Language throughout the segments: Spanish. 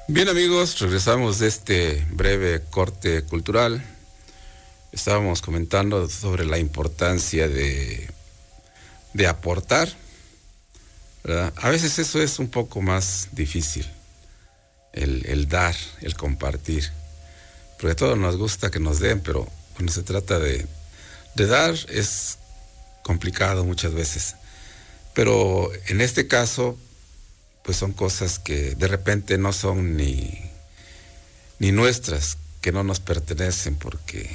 Bien amigos, regresamos de este breve corte cultural. Estábamos comentando sobre la importancia de aportar, ¿verdad? A veces eso es un poco más difícil, el dar, el compartir, porque a todos nos gusta que nos den, pero cuando se trata de dar es complicado muchas veces. Pero en este caso, pues son cosas que de repente no son ni nuestras, que no nos pertenecen, porque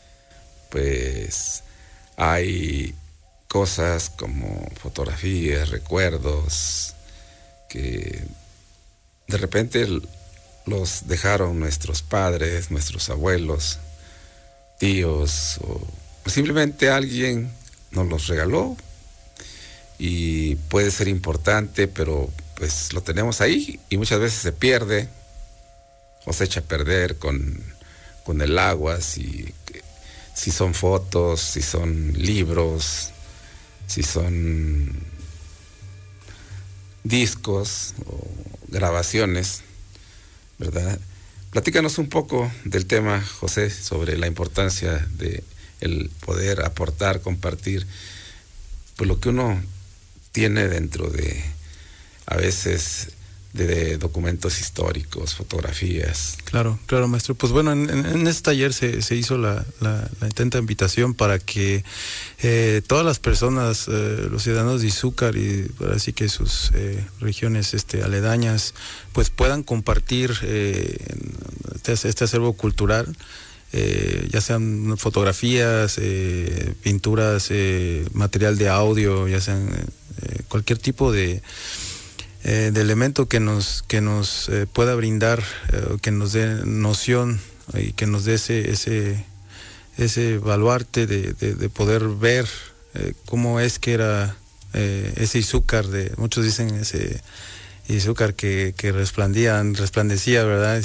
pues hay cosas como fotografías, recuerdos, que de repente los dejaron nuestros padres, nuestros abuelos, tíos, o simplemente alguien nos los regaló y puede ser importante, pero pues lo tenemos ahí y muchas veces se pierde o se echa a perder con el agua, si son fotos, si son libros, si son discos o grabaciones, ¿verdad? Platícanos un poco del tema, José, sobre la importancia de el poder aportar, compartir, pues lo que uno tiene dentro de, a veces, de documentos históricos, fotografías. Claro, maestro. Pues bueno, en este taller se hizo la atenta invitación para que todas las personas, los ciudadanos de Izúcar y así que sus regiones aledañas, pues puedan compartir este acervo cultural. Ya sean fotografías, pinturas, material de audio, ya sean cualquier tipo de elemento que nos pueda brindar, que nos dé noción y que nos dé ese baluarte de poder ver cómo es que era ese Izúcar, muchos dicen ese Izúcar que resplandecía, ¿verdad?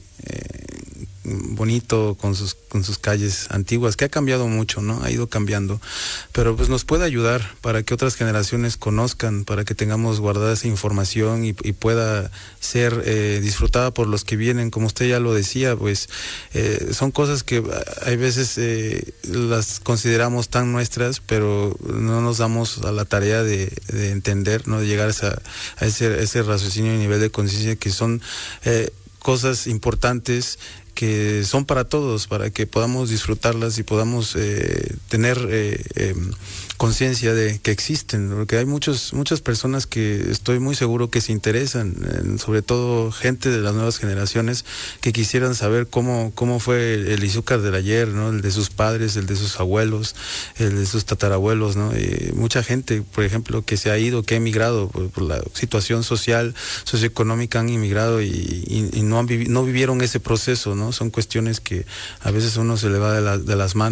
Bonito con sus calles antiguas, que ha cambiado mucho, ¿no? Ha ido cambiando, pero pues nos puede ayudar para que otras generaciones conozcan, para que tengamos guardada esa información y pueda ser disfrutada por los que vienen, como usted ya lo decía, pues son cosas que hay veces las consideramos tan nuestras, pero no nos damos a la tarea de entender, ¿no? De llegar a ese raciocinio y nivel de conciencia que son cosas importantes, que son para todos, para que podamos disfrutarlas y podamos tener conciencia de que existen, porque hay muchas personas que estoy muy seguro que se interesan, sobre todo gente de las nuevas generaciones, que quisieran saber cómo fue el Izúcar del ayer, ¿no? El de sus padres, el de sus abuelos, el de sus tatarabuelos, ¿no? Mucha gente, por ejemplo, que se ha ido, que ha emigrado por la situación social, socioeconómica, han emigrado y no vivieron ese proceso, ¿no? Son cuestiones que a veces uno se le va de las manos.